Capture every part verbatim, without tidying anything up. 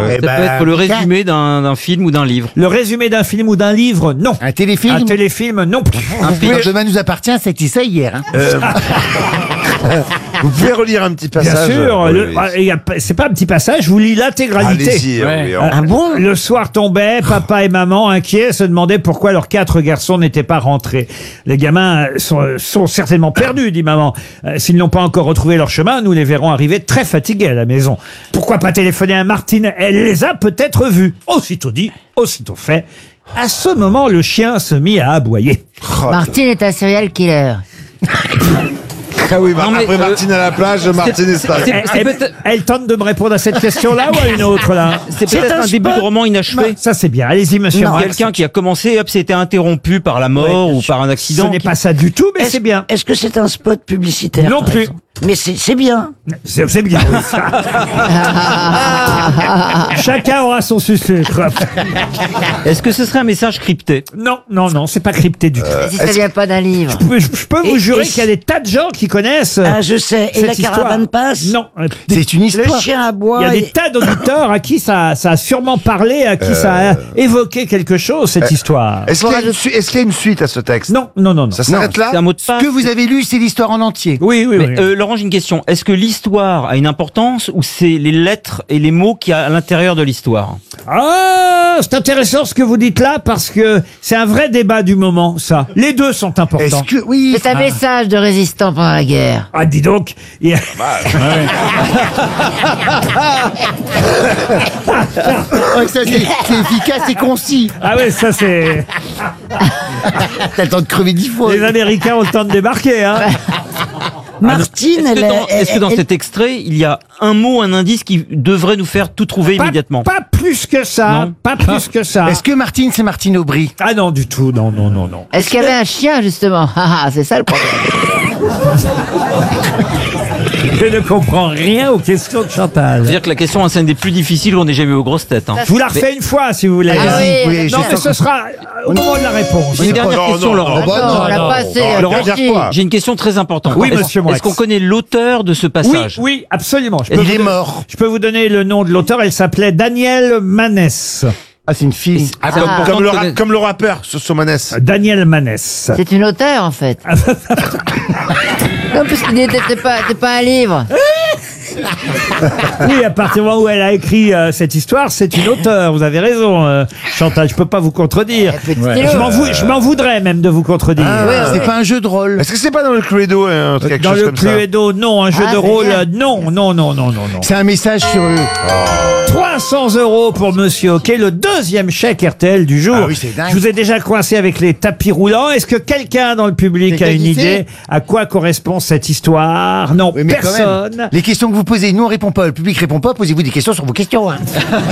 Ça bah, peut être le résumé d'un d'un film ou d'un livre. Le résumé d'un film ou d'un livre, non. Un téléfilm. Un téléfilm, non plus. Un film. Quand Demain nous appartient, c'était ça hier. Hein. Euh, Vous pouvez relire un petit Bien passage. sûr, Oui, le- oui. ah, il y a pas- c'est pas un petit passage, je vous lis l'intégralité. Allez-y. Ouais. oui, on- Ah bon? Le soir tombait, papa et maman, inquiets, se demandaient pourquoi leurs quatre garçons n'étaient pas rentrés. Les gamins sont, sont certainement perdus, dit maman. Euh, S'ils n'ont pas encore retrouvé leur chemin, nous les verrons arriver très fatigués à la maison. Pourquoi pas téléphoner à Martine? Elle les a peut-être vus. Aussitôt dit, aussitôt fait. À ce moment, le chien se mit à aboyer. Martine est un serial killer. Ah oui, bah, Non, mais, après euh, Martine à la plage, Martine est stable. c'est- Elle, c'est elle- peut-être- elle tente de me répondre à cette question-là ou à une autre, là? C'est peut-être un, début de roman inachevé. Ça, c'est bien. Allez-y, monsieur Marx. Quelqu'un qui a commencé, hop, c'était interrompu par la mort ou par un Ce accident. n'est pas ça du tout, mais c'est bien. Est-ce que c'est un spot publicitaire? Non par plus. exemple Mais c'est c'est bien. C'est c'est bien. oui, ça. Chacun aura son sucre. Est-ce que ce serait un message crypté? Non, non, non, c'est pas crypté du tout. Et si ça vient pas d'un livre. Je peux, je peux vous Et- jurer et qu'il y a des tas de gens qui connaissent. Ah, je sais. Et cette la histoire. caravane passe? Non. euh, C'est une Le histoire. chien à Il bois. y a et- des tas d'auditeurs à qui ça, ça a sûrement parlé, à qui ça a évoqué quelque chose, cette histoire. Est-ce qu'il y, a une su- est-ce qu'il y a une suite à ce texte? Non, non, non, non. Ça s'arrête là? C'est un mot de Ce passe. que vous avez lu, c'est l'histoire en entier. Oui, oui, oui. Mais, euh, Laurent, j'ai une question. Est-ce que l'histoire a une importance ou c'est les lettres et les mots qu'il y a à l'intérieur de l'histoire? Ah, c'est intéressant ce que vous dites là parce que c'est un vrai débat du moment, ça. Les deux sont importants. Est-ce que oui. C'est un message de résistant pendant la guerre. Ah, dis donc. il y a- Oh, ça, c'est c'est efficace et concis. Ah ouais, ça c'est. T'as le temps de crever dix fois. Les Américains ont le temps de débarquer, hein. Martine, Est-ce que, elle, dans, elle- est-ce que dans elle- cet extrait, il y a un mot, un indice qui devrait nous faire tout trouver Pas, immédiatement? pas plus que ça, Non. pas plus que ça. Est-ce que Martine, c'est Martine Aubry? Ah non, du tout, non, non, non, non. Est-ce qu'il y avait un chien, justement? Ah, ah, c'est ça le problème. Je ne comprends rien aux questions de Chantal. C'est-à-dire que la question est une des plus difficiles qu'on ait jamais eu aux grosses têtes. Hein. Je vous la refais une fois, si vous voulez. Ah oui, oui, non, je mais sens ce sera euh, au moment de la réponse. J'ai une dernière Non, question, non, Laurent. non, bah Attends, non, on l'a non, pas assez non, Laurent, réfléchi. fois. J'ai une question très importante. Oui, Est-ce- monsieur Moix. Est-ce qu'on connaît l'auteur de ce Oui, passage? oui, absolument. Je peux, Il vous est don- mort. je peux vous donner le nom de l'auteur. Elle s'appelait Danielle Manès. Ah, c'est une fille. Ah, Comme, important comme de le, ra- connaître- comme le rappeur, ce Somanès. Danielle Manès. C'est une auteure, en fait. Non, parce qu'il n'était pas, c'était pas un livre. Oui, à partir du moment où elle a écrit euh, cette histoire, c'est une auteure. Vous avez raison, euh, Chantal. Je peux pas vous contredire. Ouais. Je m'en vou- je m'en voudrais même de vous contredire. Ah, c'est pas un jeu de rôle. Est-ce que c'est pas dans le Cluedo, hein, quelque Dans chose le comme ça? Cluedo, non. Un jeu Ah, de c'est rôle, bien. euh, non, non, non, non, non, non. C'est un message sur eux. trois cents euros pour Monsieur Hockey, le deuxième chèque R T L du jour. Ah oui, c'est dingue. Je vous ai déjà coincé avec les tapis roulants. Est-ce que quelqu'un dans le public a Quelqu'un une qui idée sait à quoi correspond cette histoire? Non, Oui, mais quand personne. même, les questions que vous posez, nous on répond pas, le public répond pas, posez-vous des questions sur vos questions. Hein.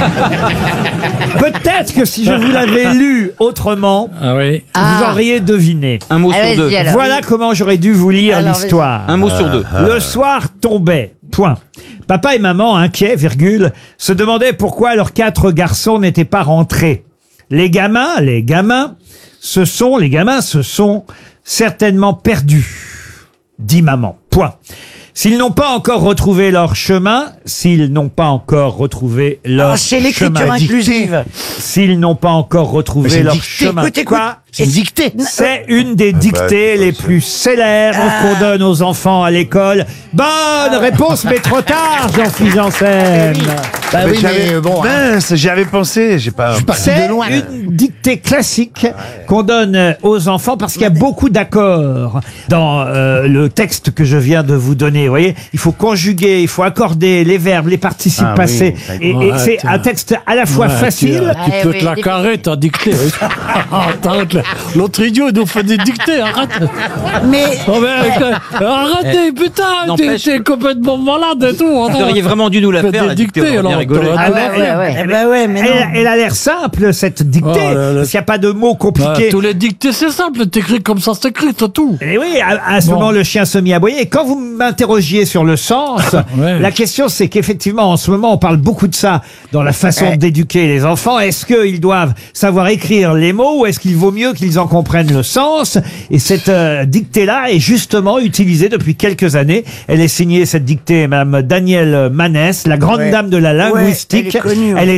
Peut-être que si je vous l'avais lu autrement, Ah oui. vous Ah. auriez deviné. Un mot sur Allez-y, deux. alors. Voilà comment j'aurais dû vous lire Alors, l'histoire. Un mot sur deux. Le soir tombait. Point. Papa et maman, inquiets, virgule, se demandaient pourquoi leurs quatre garçons n'étaient pas rentrés. Les gamins, les gamins, se sont, les gamins se sont certainement perdus, dit maman. Point. S'ils n'ont pas encore retrouvé leur chemin, s'ils n'ont pas encore retrouvé leur Ah, c'est l'écriture chemin, inclusive. s'ils n'ont pas encore Mais retrouvé c'est une leur dictée. chemin, Écoute, écoute. quoi? C'est une dictée. C'est une des dictées les plus célèbres qu'on donne aux enfants à l'école. Bonne réponse, mais trop tard, Jean-Philippe Janssen. Bah Mais oui, j'avais- mais euh, bon, hein, mince, j'y avais pensé, j'ai pas. parti C'est de loin. une dictée classique qu'on donne aux enfants parce qu'il y a beaucoup d'accords dans euh, le texte que je viens de vous donner. Vous voyez, il faut conjuguer, il faut accorder les verbes, les participes Ah oui, passés. d'accord. et et Ouais, c'est tiens. un texte à la fois Ouais, facile. Tu, tu Ah, peux oui, te la des- carrer, t'as dicté. Attends, l'autre idiot, il nous fait des dictées, arrête. Mais Oh, mais, euh, arrêtez, putain, t'es n'empêche- t'es complètement malade et tout. Vous auriez vraiment dû nous la Faites faire, des la dictée, dictées, on aurait bien alors, rigolé. t'aurais- Ah, ouais, ben, ouais, ouais. Eh ben ouais, mais non. Elle, elle a l'air simple, cette dictée, Oh là là. parce qu'il n'y a pas de mots Bah, compliqués. tous les dictées, c'est simple, t'écris comme ça, c'est écrit, c'est tout. Et oui, à, à ce Bon. moment, le chien se mit à aboyer. Et quand vous m'interrogiez sur le sens, Ouais. la question c'est qu'effectivement, en ce moment, on parle beaucoup de ça dans la façon d'éduquer les enfants. Est-ce qu'ils doivent savoir écrire les mots ou est-ce qu'il vaut mieux qu'ils en comprennent le sens? Et cette euh, dictée-là est justement utilisée depuis quelques années. Elle est signée, cette dictée, Madame Danielle Manès, la grande Ouais. dame de la Ouais, linguistique. elle est connue, ouais. Elle est